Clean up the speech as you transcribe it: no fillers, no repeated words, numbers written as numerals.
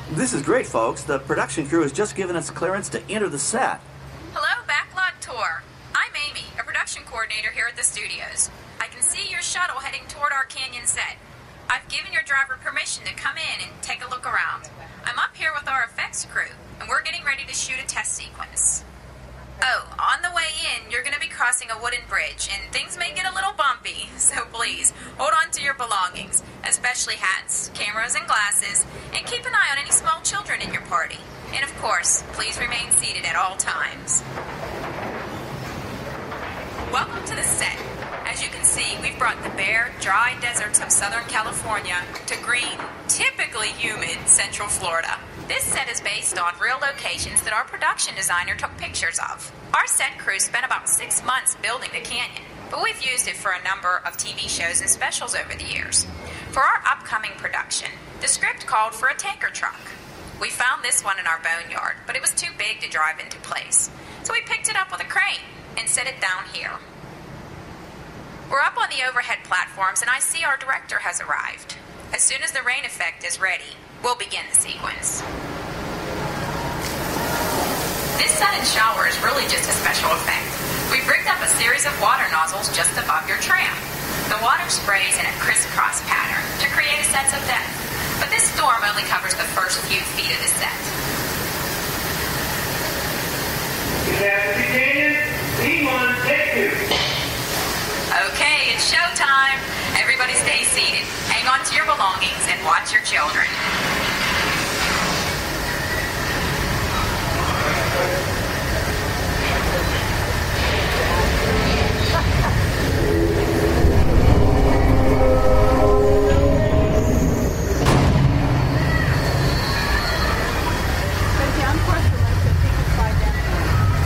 This is great, folks. The production crew has just given us clearance to enter the set. Hello, Backlot Tour. I'm Amy, a production coordinator here at the studios. I can see your shuttle heading toward our canyon set. I've given your driver permission to come in and take a look around. I'm up here with our effects crew, and we're getting ready to shoot a test sequence. Oh, on the way in, you're going to be crossing a wooden bridge, and things may get a little bumpy, so please, hold on to your belongings, especially hats, cameras, and glasses, and keep an eye on any small children in your party. And of course, please remain seated at all times. Welcome to the set. As you can see, we've brought the bare, dry deserts of Southern California to green, typically humid Central Florida. This set is based on real locations that our production designer took pictures of. Our set crew spent about 6 months building the canyon, but we've used it for a number of TV shows and specials over the years. For our upcoming production, the script called for a tanker truck. We found this one in our boneyard, but it was too big to drive into place. So we picked it up with a crane and set it down here. We're up on the overhead platforms, and I see our director has arrived. As soon as the rain effect is ready, we'll begin the sequence. This sudden shower is really just a special effect. We've rigged up a series of water nozzles just above your tram. The water sprays in a crisscross pattern to create a sense of depth, but this storm only covers the first few feet of the set. Good afternoon, Canyon. T1, take 2. Okay, it's showtime. Everybody stay seated. Hang on to your belongings and watch your children. Unfortunately.